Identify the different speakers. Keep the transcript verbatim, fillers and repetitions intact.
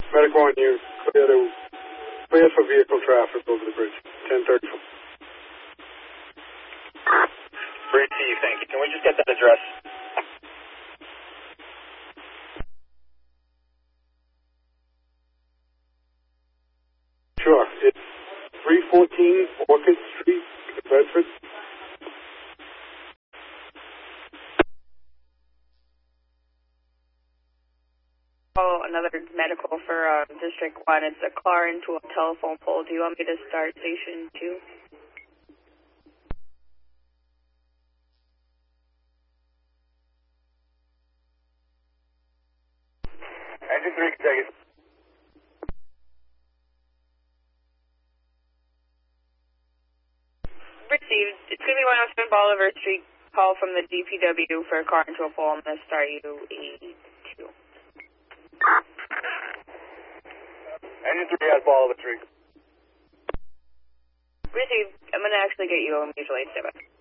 Speaker 1: Medical on you. Clear, to, clear for vehicle traffic over the bridge. ten thirty-four.
Speaker 2: Receive, thank you. Can we just get that address?
Speaker 1: Sure. It's three fourteen Orchid Street, Bedford.
Speaker 3: Oh, another medical for uh, District one. It's a car into a telephone pole. Do you want me to start Station two?
Speaker 2: Engine three, can take it.
Speaker 3: Received. It's going to be one oh seven Bolivar Street. Call from the D P W for a car into a pole. I'm going to start you eighty-two.
Speaker 2: Engine three has ball of the tree.
Speaker 3: Received. I'm going to actually get you a mutual aid step.